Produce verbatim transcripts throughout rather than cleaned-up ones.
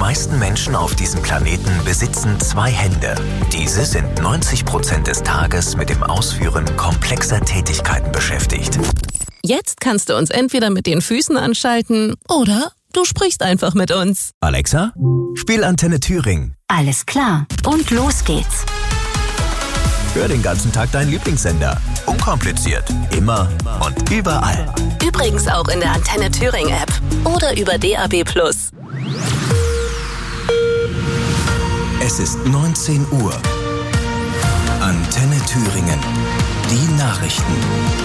meisten Menschen auf diesem Planeten besitzen zwei Hände. Diese sind neunzig Prozent des Tages mit dem Ausführen komplexer Tätigkeiten beschäftigt. Jetzt kannst du uns entweder mit den Füßen anschalten oder du sprichst einfach mit uns. Alexa, spiel Antenne Thüringen. Alles klar. Und los geht's. Hör den ganzen Tag deinen Lieblingssender. Unkompliziert. Immer und überall. Übrigens auch in der Antenne Thüringen App oder über D A B plus. Es ist neunzehn Uhr. Antenne Thüringen. Die Nachrichten.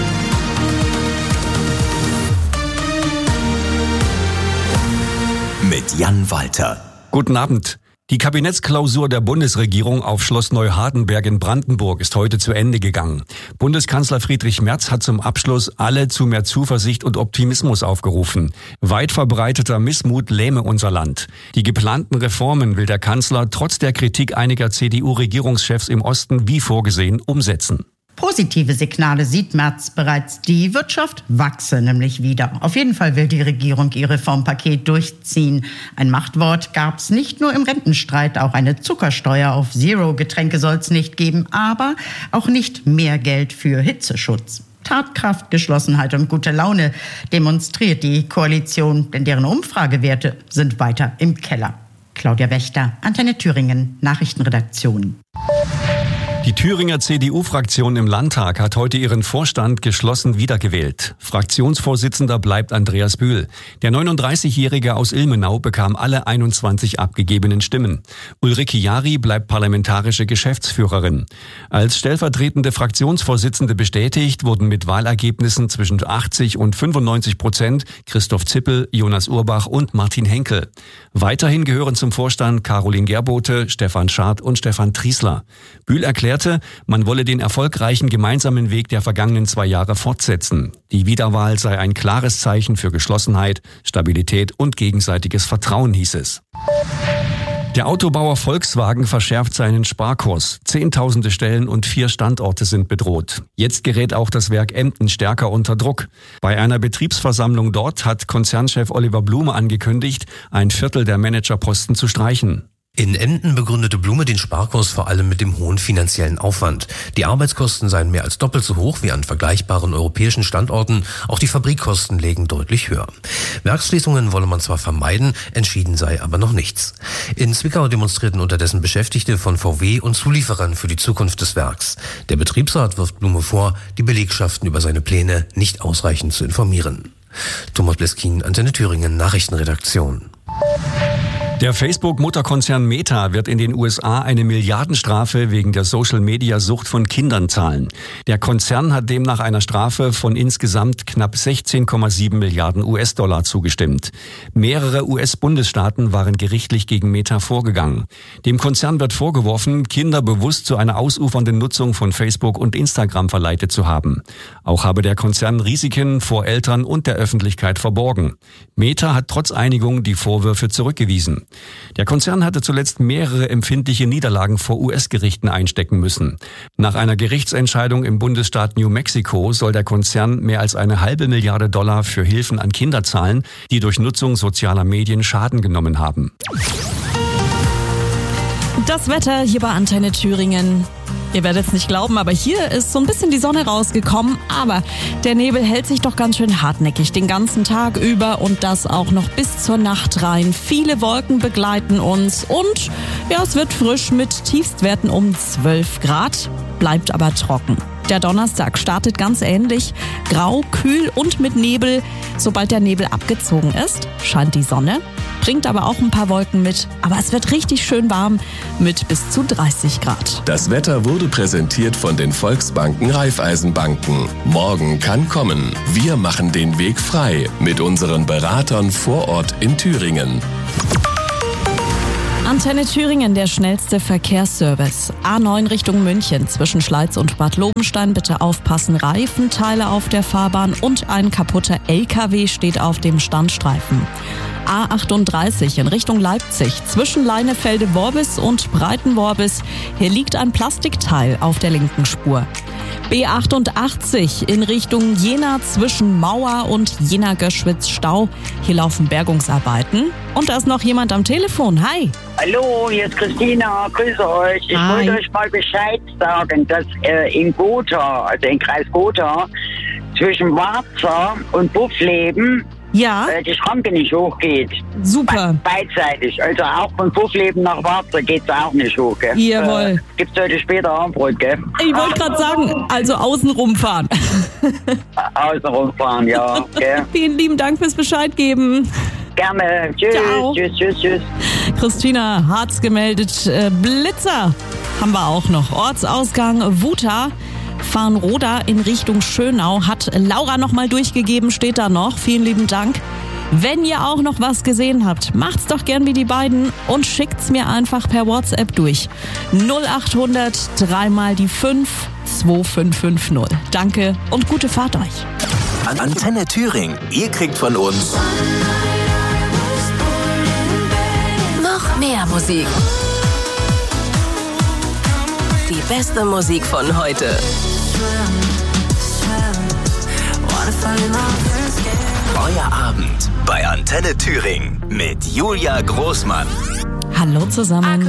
Mit Jan Walter. Guten Abend. Die Kabinettsklausur der Bundesregierung auf Schloss Neuhardenberg in Brandenburg ist heute zu Ende gegangen. Bundeskanzler Friedrich Merz hat zum Abschluss alle zu mehr Zuversicht und Optimismus aufgerufen. Weit verbreiteter Missmut lähme unser Land. Die geplanten Reformen will der Kanzler trotz der Kritik einiger C D U-Regierungschefs im Osten wie vorgesehen umsetzen. Positive Signale sieht Merz bereits. Die Wirtschaft wachse nämlich wieder. Auf jeden Fall will die Regierung ihr Reformpaket durchziehen. Ein Machtwort gab's nicht nur im Rentenstreit. Auch eine Zuckersteuer auf Zero-Getränke soll's nicht geben. Aber auch nicht mehr Geld für Hitzeschutz. Tatkraft, Geschlossenheit und gute Laune demonstriert die Koalition, denn deren Umfragewerte sind weiter im Keller. Claudia Wächter, Antenne Thüringen, Nachrichtenredaktion. Die Thüringer C D U-Fraktion im Landtag hat heute ihren Vorstand geschlossen wiedergewählt. Fraktionsvorsitzender bleibt Andreas Bühl. Der neununddreißigjährige aus Ilmenau bekam alle einundzwanzig abgegebenen Stimmen. Ulrike Jari bleibt parlamentarische Geschäftsführerin. Als stellvertretende Fraktionsvorsitzende bestätigt wurden mit Wahlergebnissen zwischen achtzig und fünfundneunzig Prozent Christoph Zippel, Jonas Urbach und Martin Henkel. Weiterhin gehören zum Vorstand Caroline Gerbote, Stefan Schardt und Stefan Triesler. Bühl erklärt, man wolle den erfolgreichen gemeinsamen Weg der vergangenen zwei Jahre fortsetzen. Die Wiederwahl sei ein klares Zeichen für Geschlossenheit, Stabilität und gegenseitiges Vertrauen, hieß es. Der Autobauer Volkswagen verschärft seinen Sparkurs. Zehntausende Stellen und vier Standorte sind bedroht. Jetzt gerät auch das Werk Emden stärker unter Druck. Bei einer Betriebsversammlung dort hat Konzernchef Oliver Blume angekündigt, ein Viertel der Managerposten zu streichen. In Emden begründete Blume den Sparkurs vor allem mit dem hohen finanziellen Aufwand. Die Arbeitskosten seien mehr als doppelt so hoch wie an vergleichbaren europäischen Standorten. Auch die Fabrikkosten lägen deutlich höher. Werksschließungen wolle man zwar vermeiden, entschieden sei aber noch nichts. In Zwickau demonstrierten unterdessen Beschäftigte von V W und Zulieferern für die Zukunft des Werks. Der Betriebsrat wirft Blume vor, die Belegschaften über seine Pläne nicht ausreichend zu informieren. Thomas Bleskin, Antenne Thüringen, Nachrichtenredaktion. Der Facebook-Mutterkonzern Meta wird in den U S A eine Milliardenstrafe wegen der Social-Media-Sucht von Kindern zahlen. Der Konzern hat demnach einer Strafe von insgesamt knapp sechzehn Komma sieben Milliarden U S-Dollar zugestimmt. Mehrere U S-Bundesstaaten waren gerichtlich gegen Meta vorgegangen. Dem Konzern wird vorgeworfen, Kinder bewusst zu einer ausufernden Nutzung von Facebook und Instagram verleitet zu haben. Auch habe der Konzern Risiken vor Eltern und der Öffentlichkeit verborgen. Meta hat trotz Einigung die Vorwürfe zurückgewiesen. Der Konzern hatte zuletzt mehrere empfindliche Niederlagen vor U S-Gerichten einstecken müssen. Nach einer Gerichtsentscheidung im Bundesstaat New Mexico soll der Konzern mehr als eine halbe Milliarde Dollar für Hilfen an Kinder zahlen, die durch Nutzung sozialer Medien Schaden genommen haben. Das Wetter hier bei Antenne Thüringen. Ihr werdet es nicht glauben, aber hier ist so ein bisschen die Sonne rausgekommen. Aber der Nebel hält sich doch ganz schön hartnäckig den ganzen Tag über und das auch noch bis zur Nacht rein. Viele Wolken begleiten uns und ja, es wird frisch mit Tiefstwerten um zwölf Grad, bleibt aber trocken. Der Donnerstag startet ganz ähnlich, grau, kühl und mit Nebel. Sobald der Nebel abgezogen ist, scheint die Sonne, bringt aber auch ein paar Wolken mit. Aber es wird richtig schön warm mit bis zu dreißig Grad. Das Wetter wurde präsentiert von den Volksbanken Raiffeisenbanken. Morgen kann kommen. Wir machen den Weg frei mit unseren Beratern vor Ort in Thüringen. Antenne Thüringen, der schnellste Verkehrsservice. A neun Richtung München, zwischen Schleiz und Bad Lobenstein. Bitte aufpassen, Reifenteile auf der Fahrbahn und ein kaputter L K W steht auf dem Standstreifen. A achtunddreißig in Richtung Leipzig, zwischen Leinefelde-Worbis und Breitenworbis. Hier liegt ein Plastikteil auf der linken Spur. B achtundachtzig in Richtung Jena zwischen Mauer und Jena-Göschwitz-Stau. Hier laufen Bergungsarbeiten. Und da ist noch jemand am Telefon. Hi. Hallo, hier ist Christina. Grüße euch. Ich Hi. wollte euch mal Bescheid sagen, dass äh, in Gotha, also in Kreis Gotha, zwischen Warza und Buffleben Ja, äh, die Schranke nicht hochgeht. super. Be beidseitig. Also auch von Buffleben nach Warza geht es auch nicht hoch. Gell? Jawohl. Äh, gibt's heute später Armbrot, gell? Ich wollte gerade sagen, also außen rumfahren. Außen rumfahren, ja. Gell? Vielen lieben Dank fürs Bescheid geben. Gerne. Tschüss, Ciao. tschüss, tschüss, tschüss. Christina hat's gemeldet. Äh, Blitzer haben wir auch noch. Ortsausgang Wuta. Farnroda in Richtung Schönau hat Laura nochmal durchgegeben, steht da noch. Vielen lieben Dank. Wenn ihr auch noch was gesehen habt, macht's doch gern wie die beiden und schickt's mir einfach per WhatsApp durch. null achthundert drei mal die fünf zwei fünf fünf null. Danke und gute Fahrt euch. An Antenne Thüringen. Ihr kriegt von uns Noch mehr Musik. Die beste Musik von heute. Euer Abend bei Antenne Thüringen mit Julia Großmann. Hallo zusammen.